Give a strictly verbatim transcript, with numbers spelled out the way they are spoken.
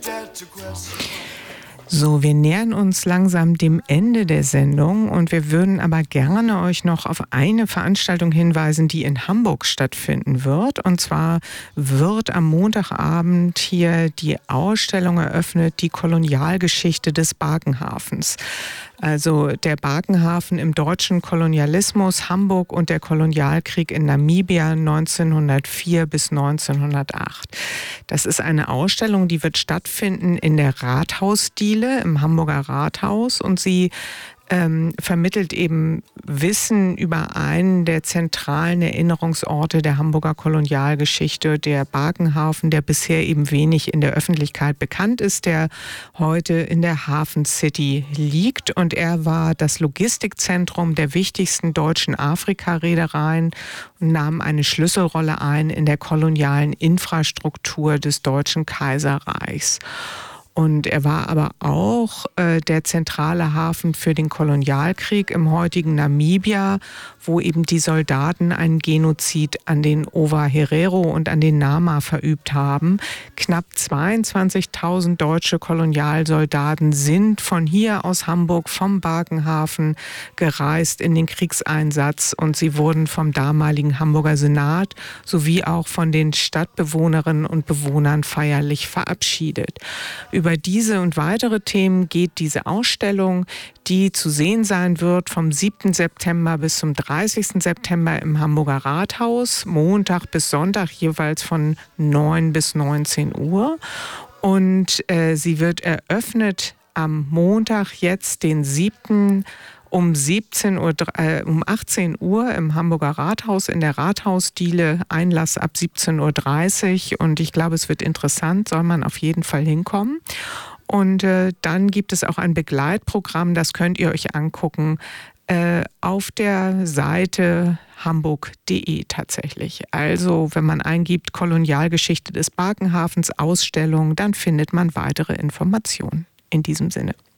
So, wir nähern uns langsam dem Ende der Sendung und wir würden aber gerne euch noch auf eine Veranstaltung hinweisen, die in Hamburg stattfinden wird. Und zwar wird am Montagabend hier die Ausstellung eröffnet, die Kolonialgeschichte des Barkenhafens. Also der Barkenhafen im deutschen Kolonialismus, Hamburg und der Kolonialkrieg in Namibia neunzehnhundertvier bis neunzehnhundertacht. Das ist eine Ausstellung, die wird stattfinden in der Rathausdiele im Hamburger Rathaus und sie ähm, vermittelt eben Wissen über einen der zentralen Erinnerungsorte der Hamburger Kolonialgeschichte, der Barkenhafen, der bisher eben wenig in der Öffentlichkeit bekannt ist, der heute in der Hafen City liegt. Und er war das Logistikzentrum der wichtigsten deutschen Afrika-Reedereien und nahm eine Schlüsselrolle ein in der kolonialen Infrastruktur des Deutschen Kaiserreichs. Und er war aber auch äh, der zentrale Hafen für den Kolonialkrieg im heutigen Namibia, wo eben die Soldaten einen Genozid an den Ovaherero und an den Nama verübt haben. Knapp zweiundzwanzigtausend deutsche Kolonialsoldaten sind von hier aus Hamburg, vom Barkenhafen, gereist in den Kriegseinsatz und sie wurden vom damaligen Hamburger Senat sowie auch von den Stadtbewohnerinnen und Bewohnern feierlich verabschiedet. Über diese und weitere Themen geht diese Ausstellung, die zu sehen sein wird vom siebten September bis zum dreißigsten September im Hamburger Rathaus, Montag bis Sonntag jeweils von neun bis neunzehn Uhr. Und äh, sie wird eröffnet am Montag, jetzt den siebten um siebzehn Uhr, äh, um achtzehn Uhr im Hamburger Rathaus in der Rathausdiele, Einlass ab siebzehn Uhr dreißig und ich glaube, es wird interessant, soll man auf jeden Fall hinkommen. Und äh, dann gibt es auch ein Begleitprogramm, das könnt ihr euch angucken äh, auf der Seite hamburg punkt de tatsächlich. Also wenn man eingibt Kolonialgeschichte des Barkenhafens Ausstellung, dann findet man weitere Informationen. In diesem Sinne.